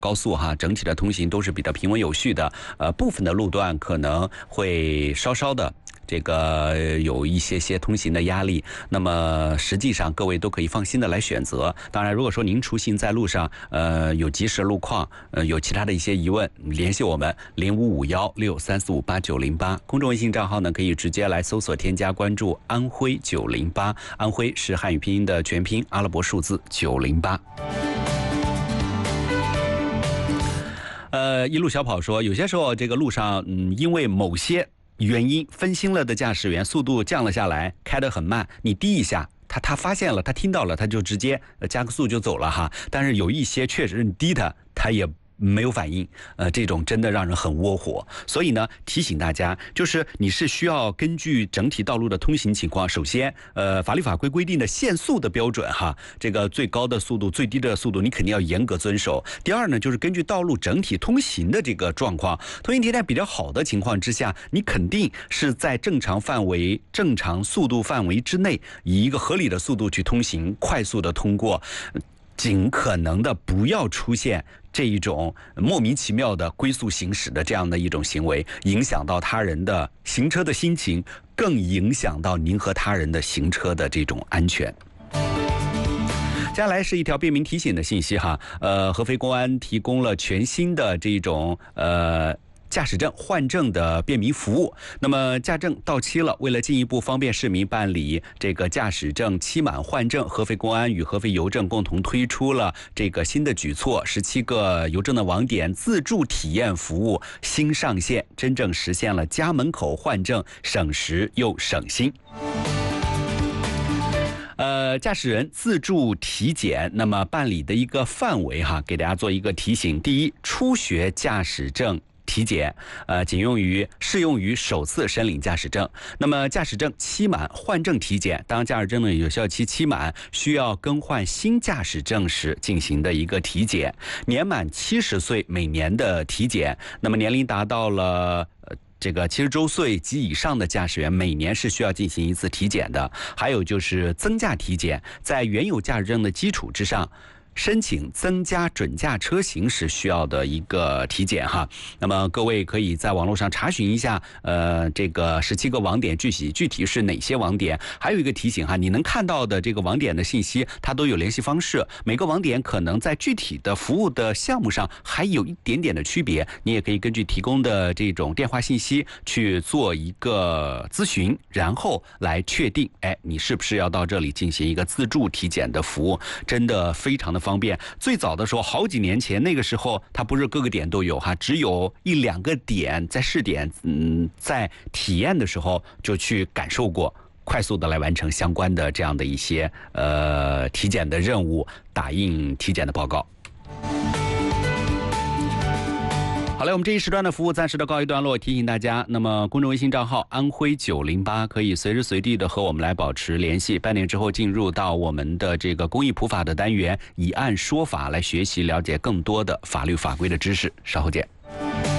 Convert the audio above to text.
高速哈，整体的通行都是比较平稳有序的。部分的路段可能会稍稍的这个有一些通行的压力。那么实际上各位都可以放心的来选择。当然，如果说您出行在路上，有及时路况，有其他的一些疑问，联系我们055163458908，公众微信账号呢可以直接来搜索添加关注安徽908，安徽是汉语拼音的全拼，阿拉伯数字908。一路小跑说，有些时候这个路上，因为某些原因分心了的驾驶员速度降了下来，开得很慢，你滴一下，他发现了，他听到了，他就直接加个速就走了哈。但是有一些确实你滴他也没有反应，这种真的让人很窝火。所以呢，提醒大家，就是你是需要根据整体道路的通行情况，首先，法律法规规定的限速的标准哈，这个最高的速度、最低的速度，你肯定要严格遵守。第二呢，就是根据道路整体通行的这个状况，通行体态比较好的情况之下，你肯定是在正常范围、正常速度范围之内，以一个合理的速度去通行，快速的通过。尽可能的不要出现这一种莫名其妙的龟速行驶的这样的一种行为，影响到他人的行车的心情，更影响到您和他人的行车的这种安全。接下来是一条便民提醒的信息哈，合肥公安提供了全新的这种驾驶证换证的便民服务。那么驾证到期了，为了进一步方便市民办理这个驾驶证期满换证，合肥公安与合肥邮政共同推出了这个新的举措，17个邮政的网点自助体验服务新上线，真正实现了家门口换证，省时又省心。驾驶人自助体检，那么办理的一个范围哈，给大家做一个提醒。第一，初学驾驶证体检，仅适用于首次申领驾驶证。那么驾驶证期满换证体检，当驾驶证的有效期期满，需要更换新驾驶证时进行的一个体检。年满70岁每年的体检，那么年龄达到了这个70周岁及以上的驾驶员每年是需要进行一次体检的。还有就是增驾体检，在原有驾驶证的基础之上，申请增加准驾车型时需要的一个体检哈。那么各位可以在网络上查询一下，这个17个网点具体是哪些网点。还有一个提醒哈，你能看到的这个网点的信息，它都有联系方式，每个网点可能在具体的服务的项目上还有一点点的区别，你也可以根据提供的这种电话信息去做一个咨询，然后来确定，你是不是要到这里进行一个自助体检的服务，真的非常的方便。最早的时候，好几年前，那个时候它不是各个点都有哈，只有1-2个点在试点，在体验的时候就去感受过，快速的来完成相关的这样的一些体检的任务，打印体检的报告。好嘞，我们这一时段的服务暂时的告一段落，提醒大家，那么公众微信账号安徽908可以随时随地的和我们来保持联系。半点之后进入到我们的这个公益普法的单元，以案说法，来学习了解更多的法律法规的知识。稍后见。